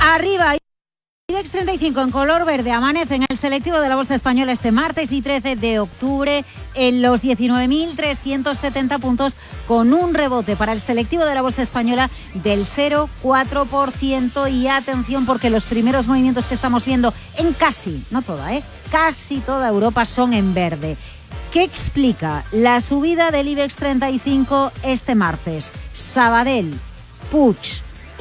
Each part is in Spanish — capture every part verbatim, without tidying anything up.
Arriba. IBEX treinta y cinco en color verde amanece en el selectivo de la Bolsa Española este martes y trece de octubre en los diecinueve mil trescientos setenta puntos, con un rebote para el selectivo de la Bolsa Española del cero coma cuatro por ciento. Y atención, porque los primeros movimientos que estamos viendo en casi, no toda, ¿eh? casi toda Europa son en verde. ¿Qué explica la subida del IBEX treinta y cinco este martes? Sabadell, Puig,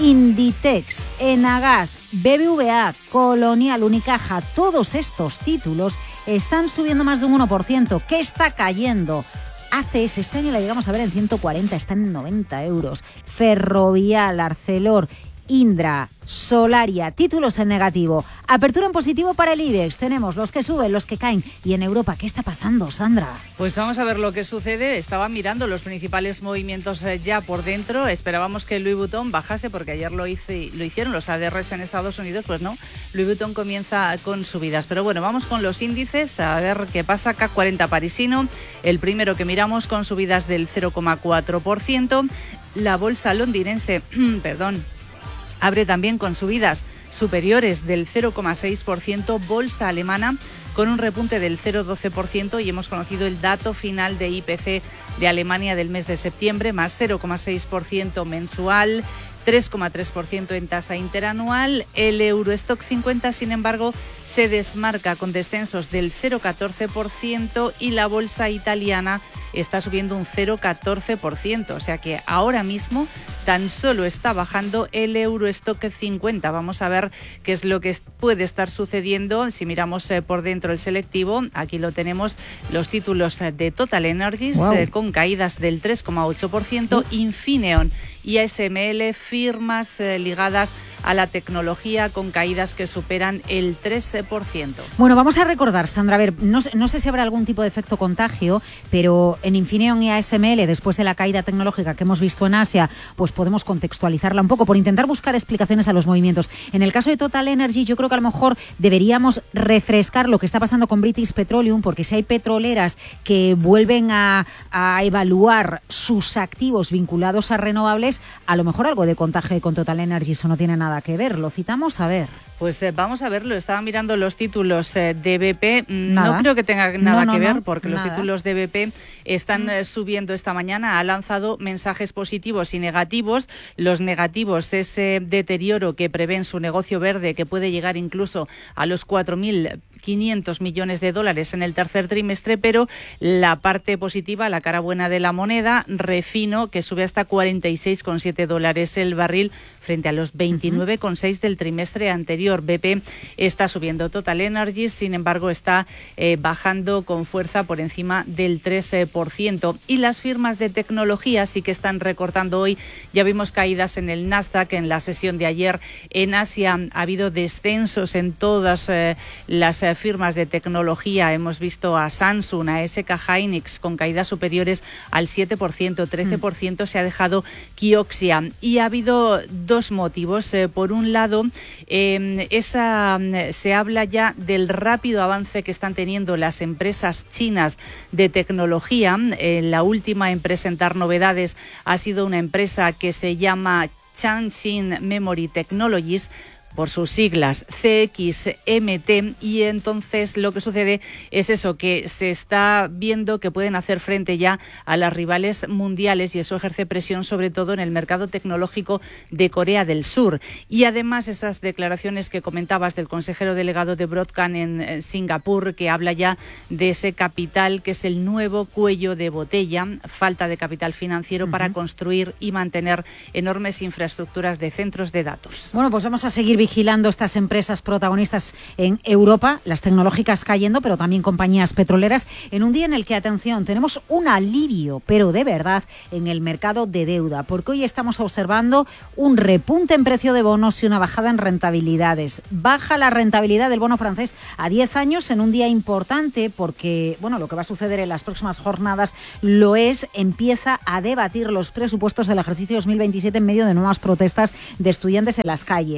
Inditex, Enagas, B B V A, Colonial, Unicaja, todos estos títulos están subiendo más de un uno por ciento. ¿Qué está cayendo? A C S, este año la llegamos a ver en ciento cuarenta, está en noventa euros. Ferrovial, Arcelor, Indra, Solaria, títulos en negativo. Apertura en positivo para el IBEX. Tenemos los que suben, los que caen. Y en Europa, ¿qué está pasando, Sandra? Pues vamos a ver lo que sucede. Estaba mirando los principales movimientos ya por dentro. Esperábamos que Louis Vuitton bajase porque ayer lo, hice, lo hicieron los A D Rs en Estados Unidos. Pues no, Louis Vuitton comienza con subidas. Pero bueno, vamos con los índices a ver qué pasa. C A C cuarenta parisino, el primero que miramos con subidas del cero coma cuatro por ciento. La bolsa londinense, perdón, abre también con subidas superiores del cero coma seis por ciento, bolsa alemana con un repunte del cero coma doce por ciento, y hemos conocido el dato final de I P C de Alemania del mes de septiembre, más cero coma seis por ciento mensual, tres coma tres por ciento en tasa interanual. El Eurostock cincuenta, sin embargo, se desmarca con descensos del cero coma catorce por ciento y la bolsa italiana está subiendo un cero coma catorce por ciento. O sea que ahora mismo tan solo está bajando el Eurostock cincuenta. Vamos a ver qué es lo que puede estar sucediendo. Si miramos eh, por dentro el selectivo, aquí lo tenemos, los títulos de Total Energies, wow. eh, con caídas del tres coma ocho por ciento, Uf. Infineon y A S M L, firmas eh, ligadas a la tecnología con caídas que superan el tres por ciento. Bueno, vamos a recordar, Sandra, a ver, no, no sé si habrá algún tipo de efecto contagio, pero en Infineon y A S M L, después de la caída tecnológica que hemos visto en Asia, pues podemos contextualizarla un poco por intentar buscar explicaciones a los movimientos. En el caso de Total Energy, yo creo que a lo mejor deberíamos refrescar lo que está pasando con British Petroleum, porque si hay petroleras que vuelven a, a evaluar sus activos vinculados a renovables, a lo mejor algo de contagio con Total Energy, eso no tiene nada que ver. Lo citamos, a ver. Pues eh, vamos a verlo. Estaba mirando los títulos eh, de B P. Nada. No creo que tenga nada no, no, que ver, porque no, los nada. títulos de B P están eh, subiendo esta mañana. Ha lanzado mensajes positivos y negativos. Los negativos, ese deterioro que prevé en su negocio verde, que puede llegar incluso a los cuatro mil quinientos millones de dólares en el tercer trimestre, pero la parte positiva, la cara buena de la moneda, refino, que sube hasta cuarenta y seis coma siete dólares el barril frente a los veintinueve coma seis del trimestre anterior. B P está subiendo. Total Energies, sin embargo, está eh, bajando con fuerza por encima del tres por ciento. Y las firmas de tecnología sí que están recortando hoy. Ya vimos caídas en el Nasdaq en la sesión de ayer. En Asia ha habido descensos en todas eh, las eh, firmas de tecnología. Hemos visto a Samsung, a S K Hynix con caídas superiores al siete por ciento, trece por ciento mm. se ha dejado Kioxia. Y ha habido dos motivos. Eh, por un lado, eh, esa, se habla ya del rápido avance que están teniendo las empresas chinas de tecnología. Eh, la última en presentar novedades ha sido una empresa que se llama Changxin Memory Technologies, por sus siglas C X M T, y entonces lo que sucede es eso, que se está viendo que pueden hacer frente ya a las rivales mundiales, y eso ejerce presión sobre todo en el mercado tecnológico de Corea del Sur. Y además esas declaraciones que comentabas del consejero delegado de Broadcom en Singapur, que habla ya de ese capital que es el nuevo cuello de botella, falta de capital financiero uh-huh. para construir y mantener enormes infraestructuras de centros de datos. Bueno, pues vamos a seguir vigilando estas empresas protagonistas en Europa, las tecnológicas cayendo, pero también compañías petroleras, en un día en el que, atención, tenemos un alivio, pero de verdad, en el mercado de deuda, porque hoy estamos observando un repunte en precio de bonos y una bajada en rentabilidades. Baja la rentabilidad del bono francés a diez años en un día importante, porque, bueno, lo que va a suceder en las próximas jornadas lo es, empieza a debatir los presupuestos del ejercicio dos mil veintisiete en medio de nuevas protestas de estudiantes en las calles.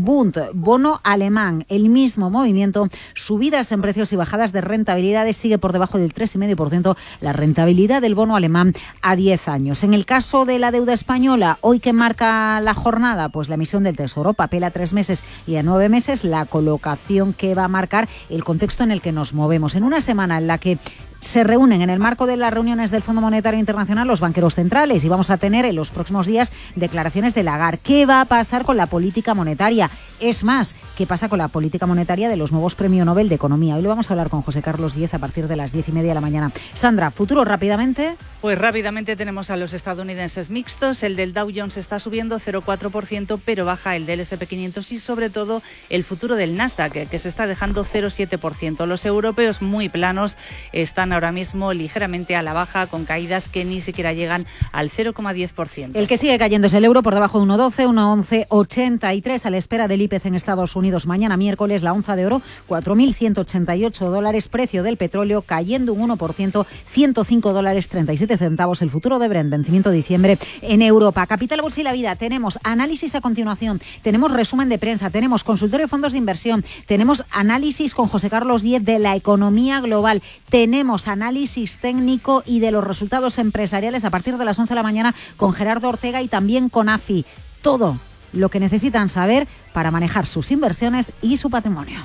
Bund, bono alemán, el mismo movimiento, subidas en precios y bajadas de rentabilidades, sigue por debajo del tres coma cinco por ciento la rentabilidad del bono alemán a diez años. En el caso de la deuda española, hoy que marca la jornada, pues la emisión del Tesoro, papel a tres meses y a nueve meses, la colocación que va a marcar el contexto en el que nos movemos. En una semana en la que se reúnen en el marco de las reuniones del Fondo Monetario Internacional los banqueros centrales y vamos a tener en los próximos días declaraciones de Lagarde. ¿Qué va a pasar con la política monetaria? Es más, ¿qué pasa con la política monetaria de los nuevos Premio Nobel de Economía? Hoy lo vamos a hablar con José Carlos Díez a partir de las diez y media de la mañana. Sandra, ¿futuro rápidamente? Pues rápidamente tenemos a los estadounidenses mixtos. El del Dow Jones está subiendo cero coma cuatro por ciento, pero baja el del ese and pe quinientos y sobre todo el futuro del Nasdaq, que se está dejando cero coma siete por ciento. Los europeos muy planos están ahora mismo ligeramente a la baja, con caídas que ni siquiera llegan al cero coma diez por ciento. El que sigue cayendo es el euro, por debajo de uno coma doce, uno coma once ochenta y tres, a la espera del I P C en Estados Unidos. Mañana miércoles la onza de oro, cuatro mil ciento ochenta y ocho dólares, precio del petróleo cayendo un uno por ciento, ciento cinco dólares treinta y siete centavos. El futuro de Brent, vencimiento de diciembre en Europa. Capital, Bolsa y la Vida. Tenemos análisis a continuación, tenemos resumen de prensa, tenemos consultorio de fondos de inversión, tenemos análisis con José Carlos Díez de la economía global, tenemos análisis técnico y de los resultados empresariales a partir de las once de la mañana con Gerardo Ortega y también con A F I. Todo lo que necesitan saber para manejar sus inversiones y su patrimonio.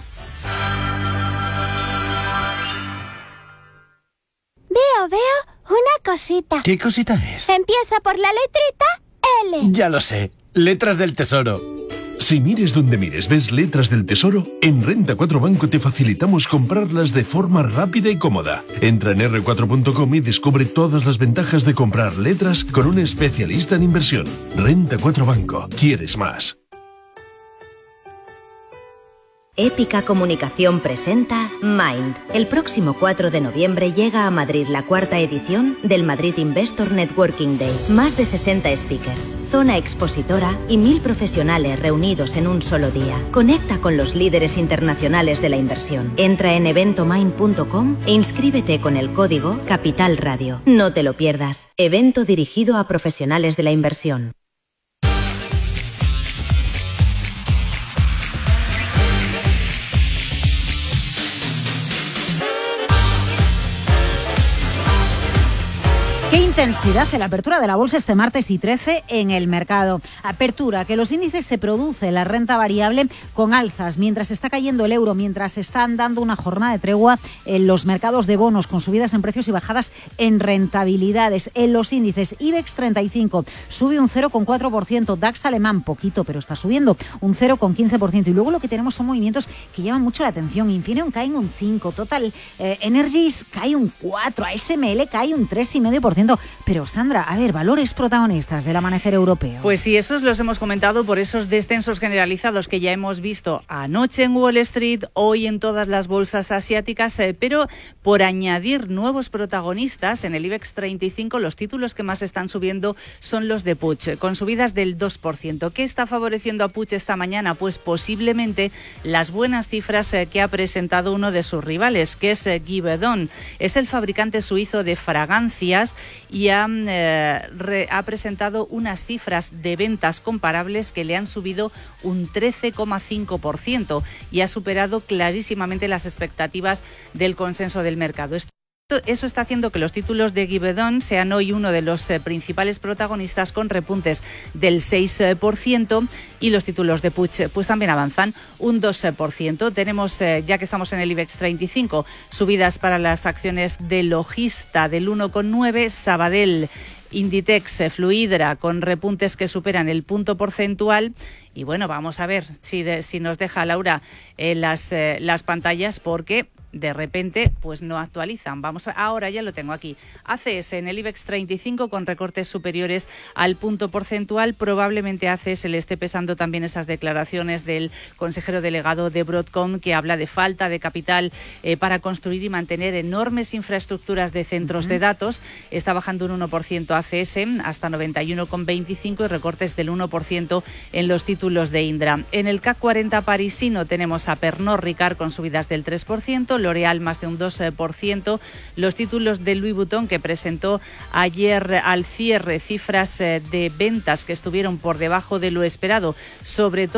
Veo, veo una cosita. ¿Qué cosita es? Empieza por la letrita L. Ya lo sé. Letras del Tesoro. Si mires donde mires ves letras del Tesoro, en Renta cuatro Banco te facilitamos comprarlas de forma rápida y cómoda. Entra en erre cuatro punto com y descubre todas las ventajas de comprar letras con un especialista en inversión. Renta cuatro Banco. ¿Quieres más? Épica Comunicación presenta Mind. El próximo cuatro de noviembre llega a Madrid la cuarta edición del Madrid Investor Networking Day. Más de sesenta speakers, zona expositora y mil profesionales reunidos en un solo día. Conecta con los líderes internacionales de la inversión. Entra en eventomind punto com e inscríbete con el código Capital Radio. No te lo pierdas. Evento dirigido a profesionales de la inversión. Qué intensidad en la apertura de la bolsa este martes y trece en el mercado. Apertura, que los índices se produce la renta variable con alzas, mientras está cayendo el euro, mientras están dando una jornada de tregua en los mercados de bonos, con subidas en precios y bajadas en rentabilidades. En los índices, IBEX treinta y cinco sube un cero coma cuatro por ciento, DAX alemán, poquito, pero está subiendo un cero coma quince por ciento. Y luego lo que tenemos son movimientos que llaman mucho la atención. Infineon cae un cinco por ciento, Total eh, Energies cae un cuatro por ciento, A S M L cae un tres coma cinco por ciento. Pero Sandra, a ver, valores protagonistas del amanecer europeo. Pues sí, esos los hemos comentado por esos descensos generalizados que ya hemos visto anoche en Wall Street, hoy en todas las bolsas asiáticas, eh, pero por añadir nuevos protagonistas en el IBEX treinta y cinco, los títulos que más están subiendo son los de Puig, con subidas del dos por ciento. ¿Qué está favoreciendo a Puig esta mañana? Pues posiblemente las buenas cifras eh, que ha presentado uno de sus rivales, que es eh, Givaudan. Es el fabricante suizo de fragancias y ha, eh, re, ha presentado unas cifras de ventas comparables que le han subido un trece coma cinco por ciento y ha superado clarísimamente las expectativas del consenso del mercado. Esto Eso está haciendo que los títulos de Givaudan sean hoy uno de los eh, principales protagonistas, con repuntes del seis por ciento, y los títulos de Puig pues también avanzan un dos por ciento. Tenemos, eh, ya que estamos en el IBEX treinta y cinco, subidas para las acciones de Logista del uno coma nueve, Sabadell, Inditex, Fluidra, con repuntes que superan el punto porcentual. Y bueno, vamos a ver si, de, si nos deja Laura eh, las, eh, las pantallas, porque de repente pues no actualizan. Vamos a, ahora ya lo tengo aquí. A C S en el IBEX treinta y cinco con recortes superiores al punto porcentual. Probablemente a C S le esté pesando también esas declaraciones del consejero delegado de Broadcom, que habla de falta de capital eh, para construir y mantener enormes infraestructuras de centros uh-huh. de datos. Está bajando un uno por ciento A C S hasta noventa y uno coma veinticinco y recortes del uno por ciento en los títulos de Indra. En el C A C cuarenta parisino tenemos a Pernod Ricard con subidas del tres por ciento, L'Oréal más de un dos por ciento. Los títulos de Louis Vuitton, que presentó ayer al cierre cifras de ventas que estuvieron por debajo de lo esperado, sobre todo